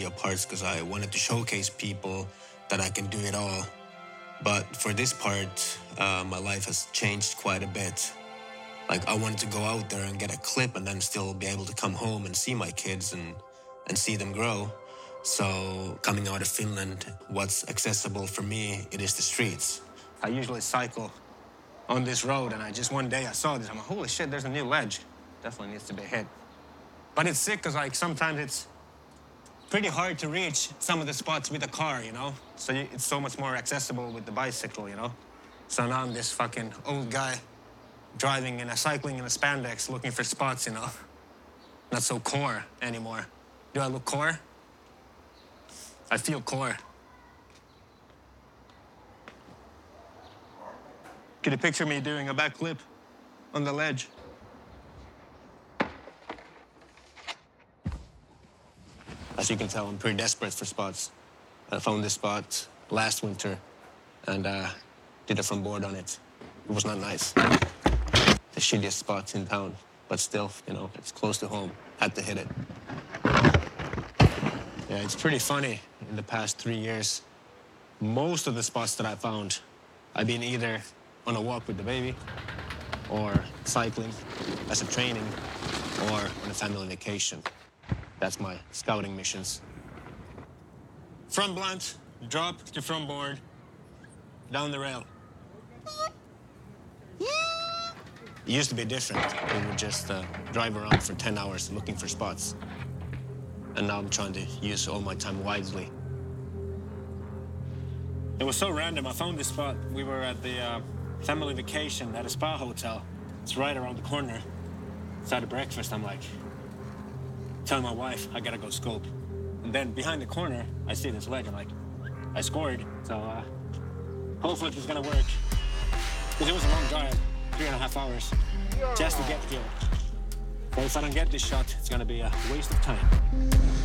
video parts because I wanted to showcase people that I can do it all. But for this part, my life has changed quite a bit. Like, I wanted to go out there and get a clip and then still be able to come home and see my kids and see them grow. So coming out of Finland, what's accessible for me, it is the streets. I usually cycle on this road, and one day I saw this. I'm like, holy shit, there's a new ledge. Definitely needs to be hit. But it's sick because, like, sometimes it's pretty hard to reach some of the spots with a car, you know? So it's so much more accessible with the bicycle, you know? So now I'm this fucking old guy cycling in a spandex looking for spots, you know? Not so core anymore. Do I look core? I feel core. Can you picture me doing a backflip on the ledge? As you can tell, I'm pretty desperate for spots. I found this spot last winter and did a front board on it. It was not nice. The shittiest spot in town, but still, you know, it's close to home. Had to hit it. Yeah, it's pretty funny. In the past 3 years, most of the spots that I found, I've been either on a walk with the baby, or cycling as a training, or on a family vacation. That's my scouting missions. Front blunt, drop the front board, down the rail. It used to be different. We would just drive around for 10 hours looking for spots. And now I'm trying to use all my time wisely. It was so random. I found this spot. We were at the family vacation at a spa hotel. It's right around the corner. So at breakfast, I'm like, telling my wife, I gotta go scope. And then behind the corner, I see this ledge. I'm like, I scored. So hopefully it's gonna work. Because it was a long drive, 3.5 hours, just to get here. But if I don't get this shot, it's gonna be a waste of time.